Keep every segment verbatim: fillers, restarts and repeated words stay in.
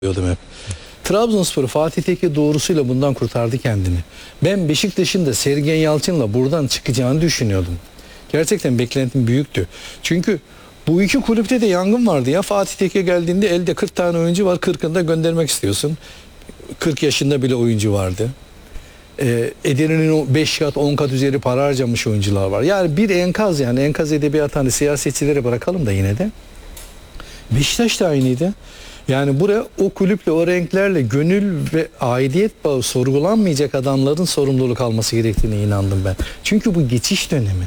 diyordum hep. Trabzonspor Fatih Tekke doğrusuyla bundan kurtardı kendini. Ben Beşiktaş'ın da Sergen Yalçın'la buradan çıkacağını düşünüyordum. Gerçekten beklentim büyüktü. Çünkü bu iki kulüpte de yangın vardı ya. Fatih Tekke geldiğinde elde kırk tane oyuncu var. kırkını da göndermek istiyorsun. kırk yaşında bile oyuncu vardı. Ee, Edirne'nin beş kat on kat üzeri para harcamış oyuncular var. Yani bir enkaz, yani enkaz edebiyatı, hani siyasetçilere bırakalım da yine de. Beşiktaş da aynıydı. Yani buraya o kulüple, o renklerle gönül ve aidiyet bağı sorgulanmayacak adamların sorumluluk alması gerektiğine inandım ben. Çünkü bu geçiş dönemi.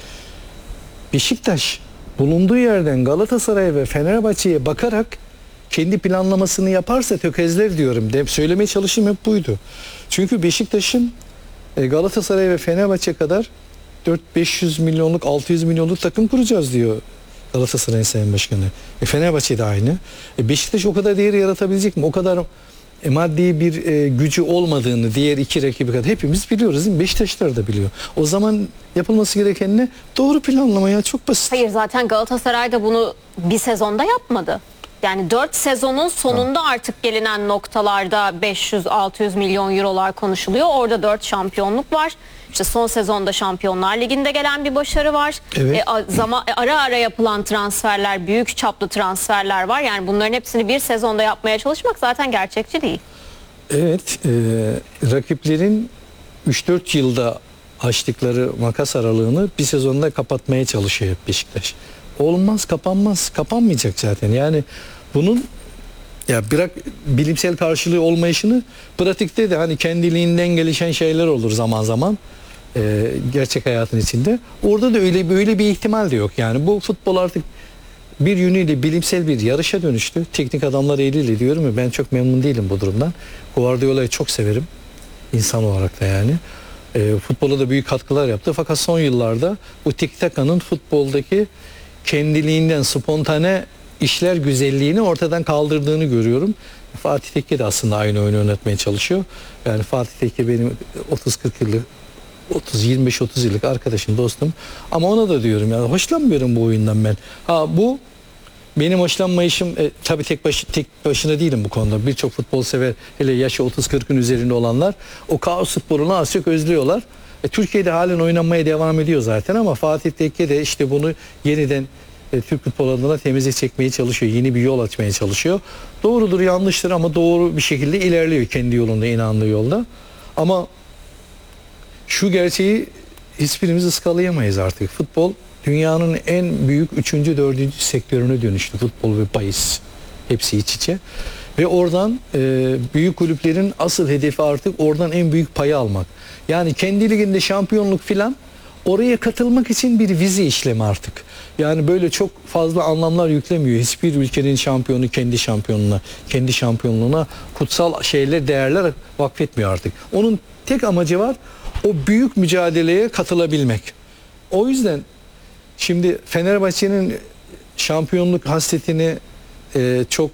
Beşiktaş bulunduğu yerden Galatasaray ve Fenerbahçe'ye bakarak kendi planlamasını yaparsa tökezler diyorum. De, söylemeye çalıştığım hep buydu. Çünkü Beşiktaş'ın Galatasaray ve Fenerbahçe kadar dört beş yüz milyonluk, altı yüz milyonluk takım kuracağız diyor Galatasaray'ın Sayın Başkanı. E, Fenerbahçe de aynı. E, Beşiktaş o kadar değeri yaratabilecek mi? O kadar e, maddi bir e, gücü olmadığını diğer iki rakibi kadar hepimiz biliyoruz değil mi? Beşiktaşlar da biliyor. O zaman yapılması gereken ne? Doğru planlamaya, çok basit. Hayır, zaten Galatasaray da bunu bir sezonda yapmadı. Yani dört sezonun sonunda ha. artık gelinen noktalarda beş yüz altı yüz milyon eurolar konuşuluyor. Orada dört şampiyonluk var. İşte son sezonda Şampiyonlar Ligi'nde gelen bir başarı var. Evet. E, zaman, e, ara ara yapılan transferler, büyük çaplı transferler var. Yani bunların hepsini bir sezonda yapmaya çalışmak zaten gerçekçi değil. Evet, e, rakiplerin üç dört yılda açtıkları makas aralığını bir sezonda kapatmaya çalışıyor hep Beşiktaş. Olmaz, kapanmaz, kapanmayacak zaten. Yani bunun ya bırak bilimsel karşılığı olmayışını, pratikte de hani kendiliğinden gelişen şeyler olur zaman zaman e, gerçek hayatın içinde. Orada da öyle böyle bir ihtimal de yok. Yani bu futbol artık bir yönüyle bilimsel bir yarışa dönüştü. Teknik adamlar eliyle diyorum ya, ben çok memnun değilim bu durumdan. Guardiola'yı çok severim insan olarak da yani. E, futbola da büyük katkılar yaptı. Fakat son yıllarda bu tiki-taka'nın futboldaki kendiliğinden spontane işler güzelliğini ortadan kaldırdığını görüyorum. Fatih Tekke de aslında aynı oyunu yönetmeye çalışıyor. Yani Fatih Tekke benim otuz kırk yıllık, otuz yirmi beş otuz yıllık arkadaşım, dostum. Ama ona da diyorum yani hoşlanmıyorum bu oyundan ben. Ha bu benim hoşlanmayışım e, tabii tek, baş, tek başına değilim bu konuda. Birçok futbol sever, hele yaşı otuz kırkın üzerinde olanlar o kaos futbolunu az çok özlüyorlar. E, Türkiye'de halen oynanmaya devam ediyor zaten ama Fatih Tekke de işte bunu yeniden e, Türk futbol adına temize çekmeye çalışıyor. Yeni bir yol açmaya çalışıyor. Doğrudur, yanlıştır ama doğru bir şekilde ilerliyor kendi yolunda, inandığı yolda. Ama şu gerçeği hiçbirimiz ıskalayamayız artık. Futbol dünyanın en büyük üçüncü, dördüncü sektörüne dönüştü. Futbol ve bahis. Hepsi iç içe. Ve oradan e, büyük kulüplerin asıl hedefi artık oradan en büyük payı almak. Yani kendi liginde şampiyonluk filan, oraya katılmak için bir vize işlemi artık. Yani böyle çok fazla anlamlar yüklemiyor. Hiçbir ülkenin şampiyonu kendi şampiyonluğuna, kendi şampiyonluğuna kutsal şeyler, değerler vakfetmiyor artık. Onun tek amacı var, o büyük mücadeleye katılabilmek. O yüzden şimdi Fenerbahçe'nin şampiyonluk hasretini e, çok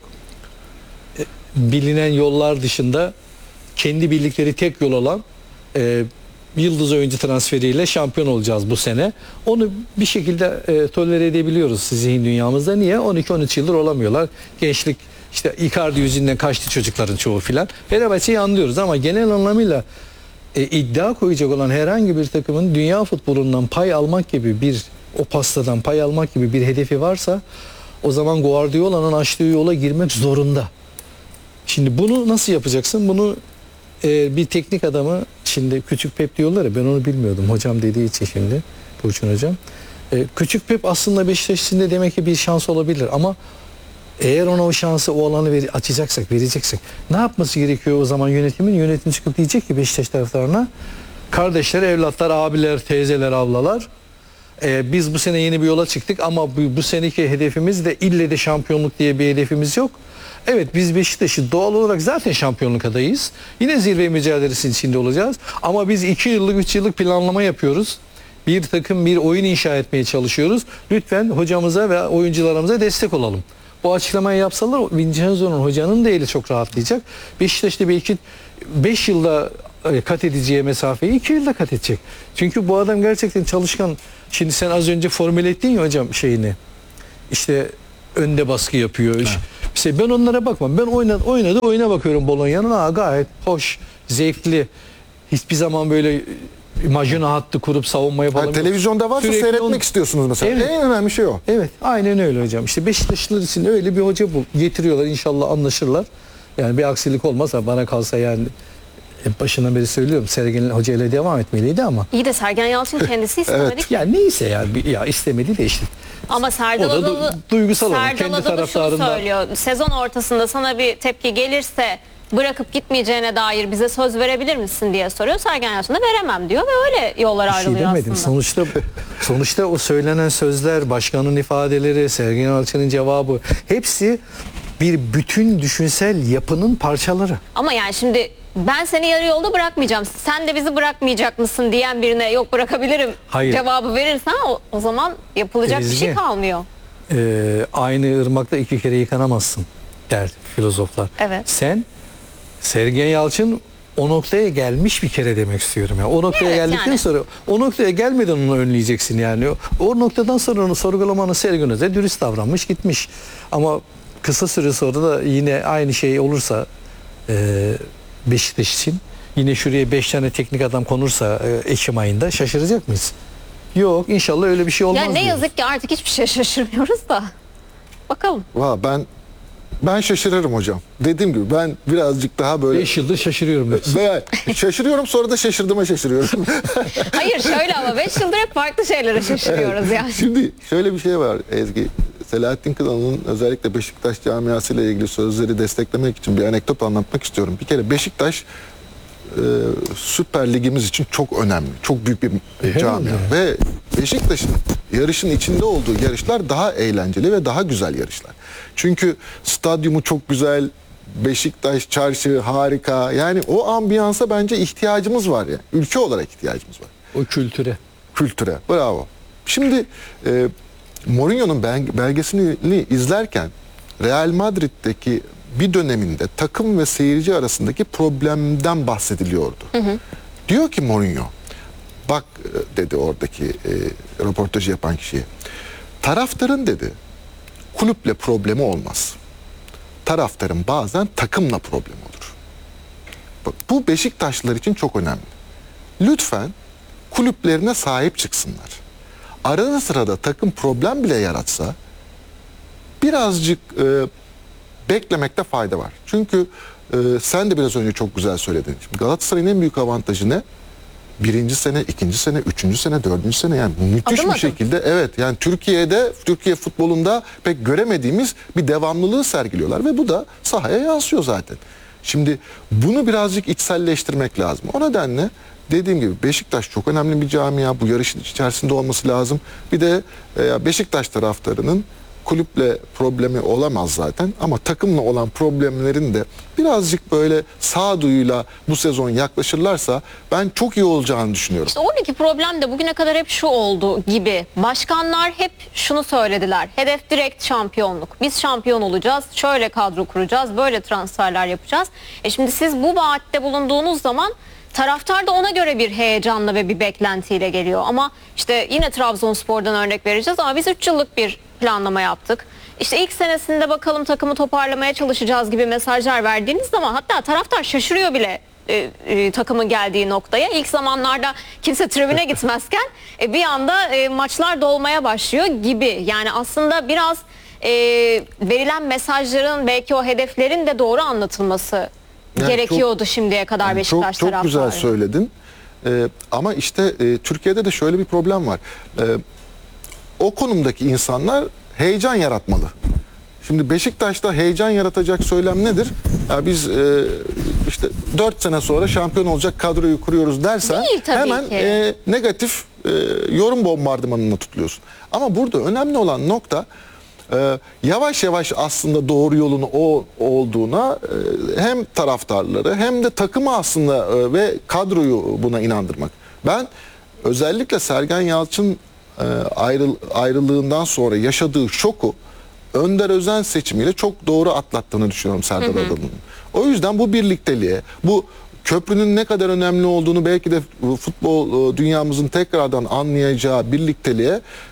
e, bilinen yollar dışında kendi bildikleri tek yol olan e, yıldız oyuncu transferiyle şampiyon olacağız bu sene. Onu bir şekilde e, tolere edebiliyoruz zihin dünyamızda. Niye? on iki on üç yıldır olamıyorlar. Gençlik işte Icardi yüzünden kaçtı çocukların çoğu filan. Fenerbahçe'yi anlıyoruz ama genel anlamıyla e, iddia koyacak olan herhangi bir takımın dünya futbolundan pay almak gibi bir, o pastadan pay almak gibi bir hedefi varsa o zaman Guardiola'nın açtığı yola girmek zorunda. Şimdi bunu nasıl yapacaksın? Bunu e, bir teknik adamı, şimdi küçük Pep diyorlar ya, ben onu bilmiyordum hocam dediği için şimdi Burçun hocam. E, küçük Pep aslında Beşiktaş için de demek ki bir şans olabilir ama eğer ona o şansı, o alanı ver, açacaksak, vereceksek ne yapması gerekiyor o zaman yönetimin? Yönetim çıkıp diyecek ki Beşiktaş taraftarına, kardeşler, evlatlar, abiler, teyzeler, ablalar, e, biz bu sene yeni bir yola çıktık ama bu, bu seneki hedefimiz de ille de şampiyonluk diye bir hedefimiz yok. Evet, biz Beşiktaş'ı doğal olarak zaten şampiyonluk adayız. Yine zirve mücadelesinin içinde olacağız. Ama biz iki yıllık, üç yıllık planlama yapıyoruz. Bir takım, bir oyun inşa etmeye çalışıyoruz. Lütfen hocamıza ve oyuncularımıza destek olalım. Bu açıklamayı yapsalar Vincenzo'nun, hocanın da eli çok rahatlayacak. Beşiktaş'ta belki beş yılda kat edeceği mesafeyi iki yılda kat edecek. Çünkü bu adam gerçekten çalışkan. Şimdi sen az önce formüle ettin ya hocam şeyini. İşte önde baskı yapıyor. Ha. İşte ben onlara bakmam. Ben oynadı, oynadı oyuna bakıyorum Bologna'nın. Aa, gayet hoş, zevkli. Hiçbir zaman böyle imajını hattı kurup savunmaya falan. Yani televizyonda varsa Sürekli seyretmek onu- istiyorsunuz mesela. Evet. En önemli şey o. Evet, aynen öyle hocam. İşte Beşiktaşlılar için öyle bir hoca bul. Getiriyorlar, inşallah anlaşırlar. Yani bir aksilik olmazsa, bana kalsa yani hep başından beri söylüyorum, Sergen Hoca ile devam etmeliydi ama İyi de Sergen Yalçın kendisi istemedi Evet. ki. ya neyse yani bir- ya istemedi de işte. Ama Serdal O da du- Adalı, duygusal olan, Serdal kendi Adalı şunu taraftarından. söylüyor. Sezon ortasında sana bir tepki gelirse bırakıp gitmeyeceğine dair bize söz verebilir misin diye soruyor. Sergen Yalçın da veremem diyor ve öyle yollar Bir şey ayrılıyor demedim. aslında. Sonuçta sonuçta o söylenen sözler, başkanın ifadeleri, Sergen Yalçın'ın cevabı hepsi bir bütün düşünsel yapının parçaları. Ama yani şimdi ben seni yarı yolda bırakmayacağım, sen de bizi bırakmayacak mısın diyen birine yok bırakabilirim Hayır. cevabı verirsen o, o zaman yapılacak bir şey Ezgi. kalmıyor. Ee, aynı ırmakta iki kere yıkanamazsın der filozoflar. Evet. Sen Sergen Yalçın o noktaya gelmiş bir kere demek istiyorum. Yani o noktaya Evet, geldikten yani. sonra o noktaya gelmeden onu önleyeceksin yani. O, o noktadan sonra onu sorgulamanın Sergen Hoca dürüst davranmış gitmiş. Ama kısa süre sonra da yine aynı şey olursa e, Beşiktaş için yine şuraya beş tane teknik adam konursa e, Ekim ayında şaşıracak mıyız? Yok, inşallah öyle bir şey olmaz. Yani ne diyoruz. yazık ki artık hiçbir şey şaşırmıyoruz da. Bakalım. Valla ben ben şaşırırım hocam. Dediğim gibi ben birazcık daha böyle beş yıldır şaşırıyorum diyorsun. veya şaşırıyorum, sonra da şaşırdığıma şaşırıyorum. Hayır şöyle ama beş yıldır hep farklı şeylere şaşırıyoruz yani. Şimdi şöyle bir şey var Ezgi. Selahattin Kınalı'nın özellikle Beşiktaş camiasıyla ilgili sözleri desteklemek için bir anekdot anlatmak istiyorum. Bir kere Beşiktaş e, Süper Ligimiz için çok önemli. Çok büyük bir e, camia. Ve Beşiktaş'ın yarışın içinde olduğu yarışlar daha eğlenceli ve daha güzel yarışlar. Çünkü stadyumu çok güzel, Beşiktaş çarşı harika. Yani o ambiyansa bence ihtiyacımız var ya. Ülke olarak ihtiyacımız var. O kültüre. Kültüre. Bravo. Şimdi e, Mourinho'nun belge- belgeselini izlerken Real Madrid'deki bir döneminde takım ve seyirci arasındaki problemden bahsediliyordu. Diyor ki Mourinho, bak e, dedi oradaki e, röportajı yapan kişiye, taraftarın dedi kulüple problemi olmaz. Taraftarın bazen takımla problem olur. Bak, bu Beşiktaşlılar için çok önemli. Lütfen kulüplerine sahip çıksınlar. Arada sırada takım problem bile yaratsa birazcık e, beklemekte fayda var. Çünkü e, sen de biraz önce çok güzel söyledin. Şimdi Galatasaray'ın en büyük avantajı ne? Birinci sene, ikinci sene, üçüncü sene, dördüncü sene, yani müthiş Adım bir adım. şekilde, evet, yani Türkiye'de, Türkiye futbolunda pek göremediğimiz bir devamlılığı sergiliyorlar ve bu da sahaya yansıyor zaten. Şimdi bunu birazcık içselleştirmek lazım. O nedenle dediğim gibi Beşiktaş çok önemli bir camia. Bu yarışın içerisinde olması lazım. Bir de e, Beşiktaş taraftarının kulüple problemi olamaz zaten, ama takımla olan problemlerin de birazcık böyle sağduyuyla bu sezon yaklaşırlarsa ben çok iyi olacağını düşünüyorum. İşte oradaki problem de bugüne kadar hep şu oldu gibi. Başkanlar hep şunu söylediler. Hedef direkt şampiyonluk. Biz şampiyon olacağız. Şöyle kadro kuracağız. Böyle transferler yapacağız. E şimdi siz bu vaatte bulunduğunuz zaman taraftar da ona göre bir heyecanla ve bir beklentiyle geliyor. Ama işte yine Trabzonspor'dan örnek vereceğiz ama biz üç yıllık bir planlama yaptık. İşte ilk senesinde bakalım takımı toparlamaya çalışacağız gibi mesajlar verdiğiniz zaman hatta taraftar şaşırıyor bile e, e, takımın geldiği noktaya. İlk zamanlarda kimse tribüne gitmezken e, bir anda e, maçlar dolmaya başlıyor gibi. Yani aslında biraz e, verilen mesajların, belki o hedeflerin de doğru anlatılması Yani gerekiyordu çok- şimdiye kadar Yani Beşiktaş çok, çok güzel taraftarı. söyledin. Ee, ama işte e, Türkiye'de de şöyle bir problem var. Ee, o konumdaki insanlar heyecan yaratmalı. Şimdi Beşiktaş'ta heyecan yaratacak söylem nedir? Ya biz e, işte dört sene sonra şampiyon olacak kadroyu kuruyoruz dersen Değil tabii hemen ki. e, negatif e, yorum bombardımanına tutuluyorsun. Ama burada önemli olan nokta e, yavaş yavaş aslında doğru yolun o olduğuna e, hem taraftarları hem de takımı aslında e, ve kadroyu buna inandırmak. Ben özellikle Sergen Yalçın e, ayrıl, ayrılığından sonra yaşadığı şoku Önder Özen seçimiyle çok doğru atlattığını düşünüyorum Serdar Adalı'nın. O yüzden bu birlikteliğe, bu köprünün ne kadar önemli olduğunu belki de futbol e, dünyamızın tekrardan anlayacağı birlikteliğe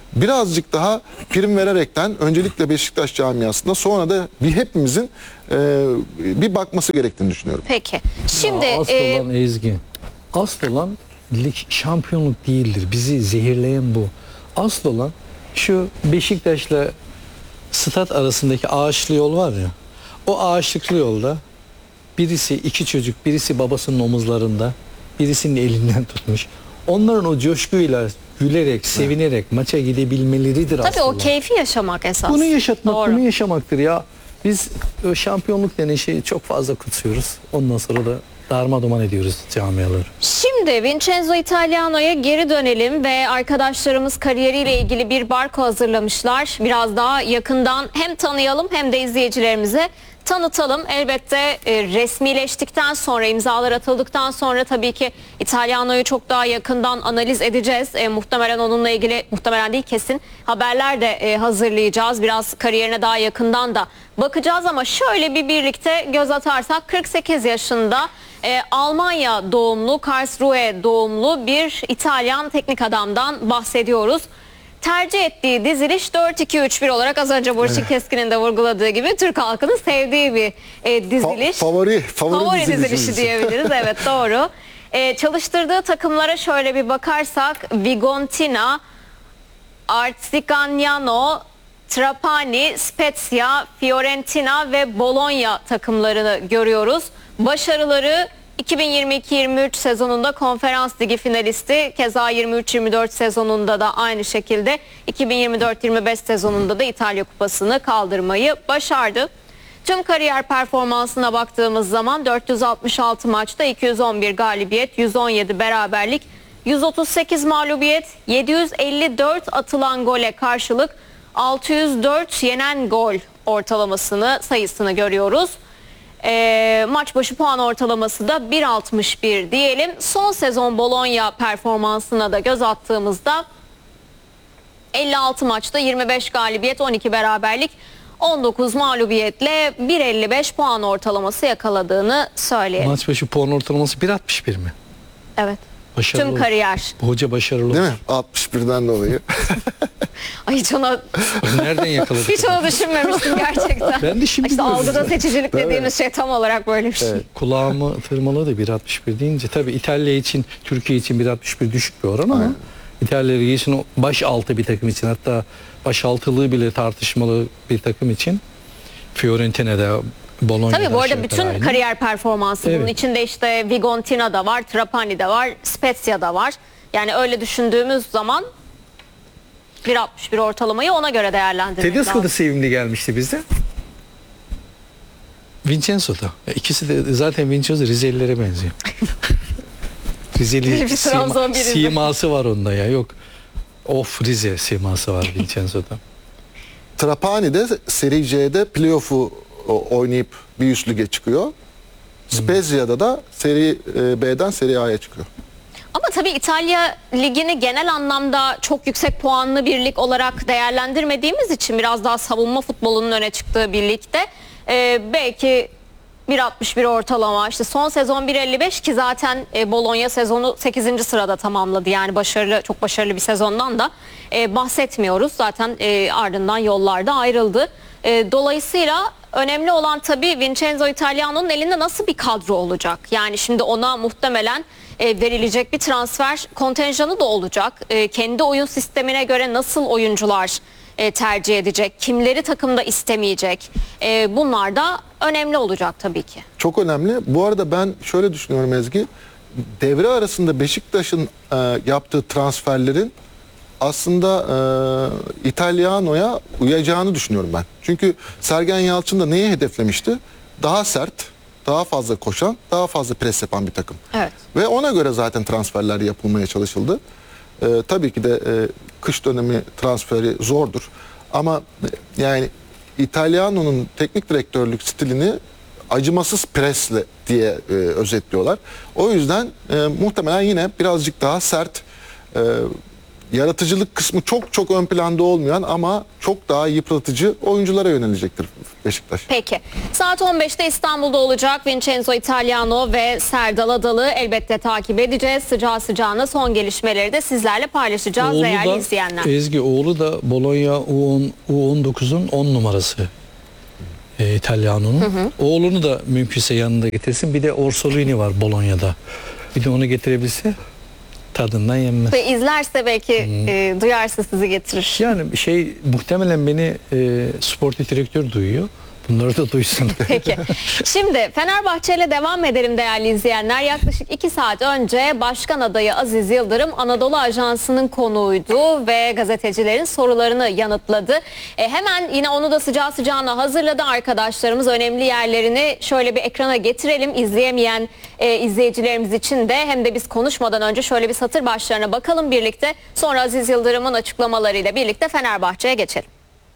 birazcık daha prim vererekten öncelikle Beşiktaş camiasında sonra da bir hepimizin e, bir bakması gerektiğini düşünüyorum. Peki. Şimdi Ya asıl e, olan Ezgi. Asıl olan lig şampiyonluk değildir. Bizi zehirleyen bu. Asıl olan şu Beşiktaş'la stat arasındaki ağaçlı yol var ya. O ağaçlıklı yolda birisi iki çocuk, birisi babasının omuzlarında, birisinin elinden tutmuş. Onların o coşkuyla gülerek, sevinerek maça gidebilmeleridir tabii aslında. o keyfi yaşamak esas. Bunu yaşatmak, Doğru. bunu yaşamaktır ya. Biz o şampiyonluk denen şeyi çok fazla kutsuyoruz. Ondan sonra da darmadağın ediyoruz camiaları. Şimdi Vincenzo Italiano'ya geri dönelim ve arkadaşlarımız kariyeriyle ilgili bir barko hazırlamışlar. Biraz daha yakından hem tanıyalım hem de izleyicilerimize tanıtalım. Elbette e, resmileştikten sonra, imzalar atıldıktan sonra tabii ki İtalano'yu çok daha yakından analiz edeceğiz. E, muhtemelen onunla ilgili, muhtemelen değil kesin haberler de e, hazırlayacağız. Biraz kariyerine daha yakından da bakacağız ama şöyle bir birlikte göz atarsak kırk sekiz yaşında e, Almanya doğumlu, Karlsruhe doğumlu bir İtalyan teknik adamdan bahsediyoruz. Tercih ettiği diziliş dört iki üç bir olarak az önce Burçin Keskin'in de vurguladığı gibi Türk halkının sevdiği bir e, diziliş. Fa- favori, favori, Favori dizilişimiz. dizilişi diyebiliriz. Evet, doğru. E, çalıştırdığı takımlara şöyle bir bakarsak Vigontina, Artigagnano, Trapani, Spezia, Fiorentina ve Bologna takımlarını görüyoruz. Başarıları iki bin yirmi iki yirmi üç sezonunda Konferans Ligi finalisti, keza yirmi üç yirmi dört sezonunda da aynı şekilde iki bin yirmi dört yirmi beş sezonunda da İtalya Kupası'nı kaldırmayı başardı. Tüm kariyer performansına baktığımız zaman dört yüz altmış altı maçta iki yüz on bir galibiyet, yüz on yedi beraberlik, yüz otuz sekiz mağlubiyet, yedi yüz elli dört atılan gole karşılık altı yüz dört yenen gol ortalamasını, sayısını görüyoruz. E, maç başı puan ortalaması da bir virgül altmış bir diyelim. Son sezon Bologna performansına da göz attığımızda elli altı maçta yirmi beş galibiyet, on iki beraberlik, on dokuz mağlubiyetle bir virgül elli beş puan ortalaması yakaladığını söyleyelim. Maç başı puan ortalaması bir virgül altmış bir mi? Evet. Başarılı Tüm olur. kariyer. Bu hoca başarılı Değil olur. mi? altmış birden dolayı. Ay hiç ona, Nereden yakaladık? hiç onu düşünmemiştim gerçekten. Ben de şimdi İşte gördüm. algıda seçicilik dediğimiz şey tam olarak böyle bir şey. Kulağımı tırmaladı bir virgül altmış bir deyince. Tabii İtalya için, Türkiye için bir virgül altmış bir düşük bir oran ama Aynen. İtalya Ligi için o baş altı bir takım için, hatta baş altılığı bile tartışmalı bir takım için Fiorentina'da, Bologna'da Tabii bu arada aşağı bütün yukarı aynı. kariyer performansı bunun Evet. içinde işte Vigontina'da var, Trapani'de var, Spezia'da var. Yani öyle düşündüğümüz zaman bir virgül altmış bir ortalamayı ona göre değerlendirmek Tedesco da lazım. sevimli gelmişti bizde. Vincenzo da. Ya İkisi de zaten Vincenzo Rizelilere benziyor. Rizeli Bir Trabzon, sima, bir Rize. siması var onda ya. Yok. Of, Rize siması var Vincenzo'da. Trapani'de Serie C'de playoff'u o, oynayıp bir üst lige çıkıyor. Spezia'da da Serie e, B'den Serie A'ya çıkıyor. Ama tabii İtalya Ligi'ni genel anlamda çok yüksek puanlı bir lig olarak değerlendirmediğimiz için, biraz daha savunma futbolunun öne çıktığı bir ligde e, belki bir virgül altmış bir ortalama, işte son sezon bir virgül elli beş ki zaten e, Bologna sezonu sekizinci sırada tamamladı. Yani başarılı, çok başarılı bir sezondan da e, bahsetmiyoruz. Zaten e, ardından yollarda ayrıldı. E, dolayısıyla önemli olan tabii Vincenzo Italiano'nun elinde nasıl bir kadro olacak? Yani şimdi ona muhtemelen e, verilecek bir transfer kontenjanı da olacak. E, kendi oyun sistemine göre nasıl oyuncular e, tercih edecek? Kimleri takımda istemeyecek? E, bunlar da önemli olacak tabii ki. Çok önemli. Bu arada ben şöyle düşünüyorum Ezgi. Devre arasında Beşiktaş'ın e, yaptığı transferlerin aslında e, İtalyano'ya uyacağını düşünüyorum ben. Çünkü Sergen Yalçın da neyi hedeflemişti? Daha sert, daha fazla koşan, daha fazla pres yapan bir takım. Evet. Ve ona göre zaten transferler yapılmaya çalışıldı. E, tabii ki de e, kış dönemi transferi zordur. Ama e, yani İtalyano'nun teknik direktörlük stilini acımasız presle diye e, özetliyorlar. O yüzden e, muhtemelen yine birazcık daha sert, e, yaratıcılık kısmı çok çok ön planda olmayan ama çok daha yıpratıcı oyunculara yönelecektir Beşiktaş. Peki. Saat on beşte İstanbul'da olacak Vincenzo Italiano ve Serdal Adalı elbette takip edeceğiz. Sıcağı sıcağına son gelişmeleri de sizlerle paylaşacağız Oğlu değerli da, izleyenler. Ezgi oğlu da Bologna U on, U on dokuzun on numarası. E, İtalyano'nun. Oğlunu da mümkünse yanında getirsin. Bir de Orsolini var Bologna'da. Bir de onu getirebilse tadından yenmez. Ve izlerse belki e, duyarsa sizi getirir. Yani şey muhtemelen beni e, sportif direktör duyuyor. Bunları da duysun. Peki. Şimdi Fenerbahçe ile devam edelim değerli izleyenler. Yaklaşık iki saat önce Başkan adayı Aziz Yıldırım Anadolu Ajansı'nın konuğuydu ve gazetecilerin sorularını yanıtladı. E, hemen yine onu da sıcağı sıcağına hazırladı arkadaşlarımız. Önemli yerlerini şöyle bir ekrana getirelim. İzleyemeyen e, izleyicilerimiz için de hem de biz konuşmadan önce şöyle bir satır başlarına bakalım birlikte. Sonra Aziz Yıldırım'ın açıklamalarıyla birlikte Fenerbahçe'ye geçelim.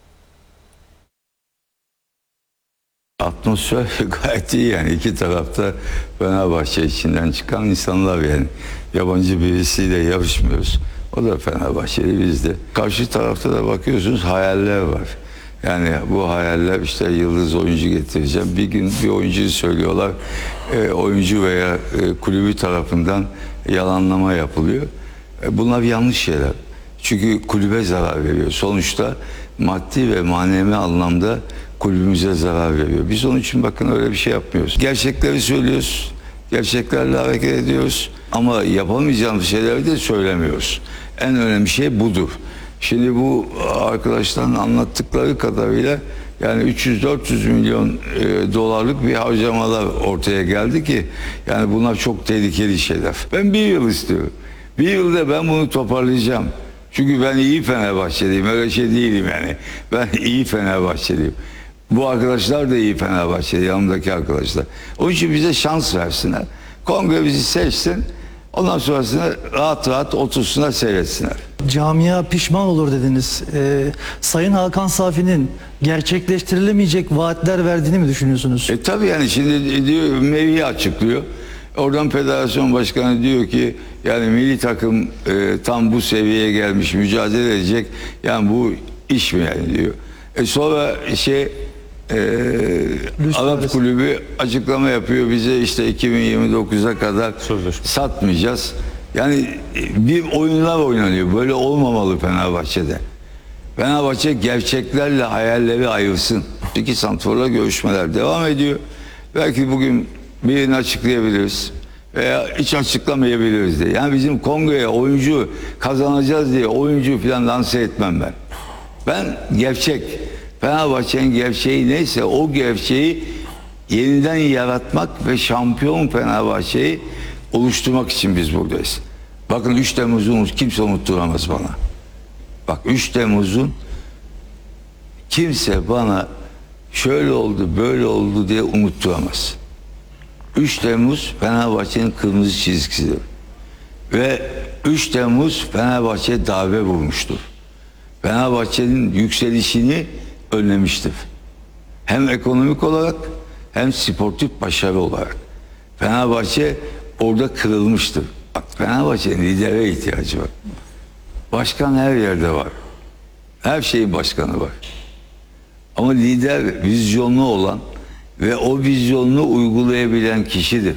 Atmosfer gayet iyi yani iki tarafta Fenerbahçe içinden çıkan insanlar yani yabancı birisiyle yarışmıyoruz. O da Fenerbahçeli biz de. Karşı tarafta da bakıyorsunuz hayaller var. Yani bu hayaller işte yıldız oyuncu getireceğim. Bir gün bir oyuncuyu söylüyorlar. E, oyuncu veya e, kulübü tarafından yalanlama yapılıyor. E, bunlar yanlış şeyler. Çünkü kulübe zarar veriyor. Sonuçta maddi ve manevi anlamda kulübümüze zarar veriyor. Biz onun için bakın öyle bir şey yapmıyoruz. Gerçekleri söylüyoruz. Gerçeklerle hareket ediyoruz. Ama yapamayacağımız şeyleri de söylemiyoruz. En önemli şey budur. Şimdi bu arkadaşların anlattıkları kadarıyla yani üç yüz dört yüz milyon e, dolarlık bir harcamalar ortaya geldi ki yani bunlar çok tehlikeli şeyler. Ben bir yıl istiyorum. Bir yılda ben bunu toparlayacağım. Çünkü ben iyi Fenerbahçeliyim. Öyle şey değilim yani. Ben iyi Fenerbahçeliyim. Bu arkadaşlar da iyi Fenerbahçeli, yanımdaki arkadaşlar. Onun için bize şans versinler. Kongre bizi seçsin. Ondan sonrasında rahat rahat otursunlar, seyretsinler. Camia pişman olur dediniz. Ee, Sayın Hakan Safi'nin gerçekleştirilemeyecek vaatler verdiğini mi düşünüyorsunuz? E tabii yani şimdi diyor Mevhi açıklıyor. Oradan federasyon başkanı diyor ki yani milli takım e, tam bu seviyeye gelmiş, mücadele edecek. Yani bu iş mi yani diyor. E sonra şey e, Arap Kulübü açıklama yapıyor bize işte iki bin yirmi dokuza kadar satmayacağız. Yani bir oyunlar oynanıyor. Böyle olmamalı Fenerbahçe'de. Fenerbahçe gerçeklerle hayalleri ayırsın. İki santrforla görüşmeler devam ediyor. Belki bugün birini açıklayabiliriz veya hiç açıklamayabiliriz diye. Yani bizim kongreye oyuncu kazanacağız diye oyuncu falan lanse etmem ben. Ben gerçek, Fenerbahçe'nin gerçeği neyse o gerçeği yeniden yaratmak ve şampiyon Fenerbahçe'yi oluşturmak için biz buradayız. Bakın üç Temmuz'u kimse unutturamaz bana. Bak üç Temmuz'un kimse bana şöyle oldu böyle oldu diye unutturamaz. üç Temmuz Fenerbahçe'nin kırmızı çizgisidir. Ve üç Temmuz Fenerbahçe'ye darbe vurmuştur. Fenerbahçe'nin yükselişini önlemiştir. Hem ekonomik olarak hem sportif başarı olarak. Fenerbahçe orada kırılmıştır. Bak Fenerbahçe'nin lidere ihtiyacı var. Başkan her yerde var. Her şeyin başkanı var. Ama lider vizyonlu olan ve o vizyonunu uygulayabilen kişidir.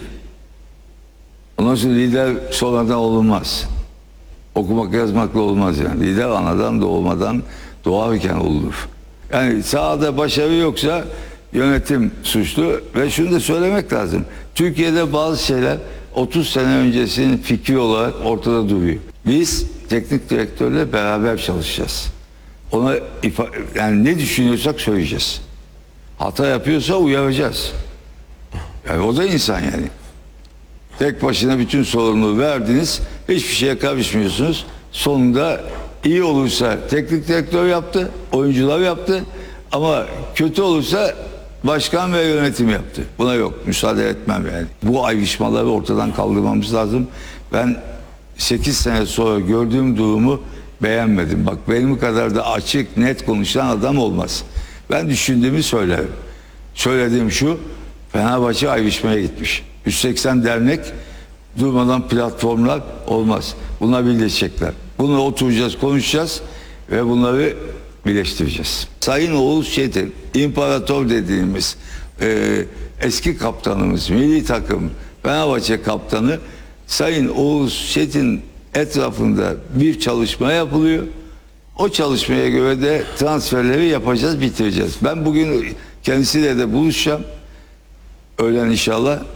Ondan sonra lider sonradan olunmaz. Okumak yazmakla olmaz yani. Lider anadan doğmadan doğarken olunur. Yani sahada başarı yoksa yönetim suçlu ve şunu da söylemek lazım. Türkiye'de bazı şeyler otuz sene öncesinin fikri olarak ortada duruyor. Biz teknik direktörle beraber çalışacağız. Ona ifa- yani ne düşünüyorsak söyleyeceğiz. Hata yapıyorsa uyaracağız. Yani o da insan yani. Tek başına bütün sorumluluğu verdiniz. Hiçbir şeye karışmıyorsunuz. Sonunda iyi olursa teknik direktör yaptı, oyuncular yaptı. Ama kötü olursa başkan ve yönetim yaptı. Buna yok. Müsaade etmem yani. Bu ayrışmaları ortadan kaldırmamız lazım. Ben sekiz sene sonra gördüğüm durumu beğenmedim. Bak benim kadar da açık, net konuşan adam olmaz. Ben düşündüğümü söylerim. Söylediğim şu, Fenerbahçe ayrışmaya gitmiş. yüz seksen dernek durmadan platformlar olmaz. Bunlar birleşecekler. Bunu oturacağız, konuşacağız ve bunları birleştireceğiz. Sayın Oğuz Çetin, imparator dediğimiz e, eski kaptanımız, milli takım Fenerbahçe kaptanı Sayın Oğuz Çetin etrafında bir çalışma yapılıyor. O çalışmaya göre de transferleri yapacağız, bitireceğiz. Ben bugün kendisiyle de buluşacağım. Öğlen inşallah.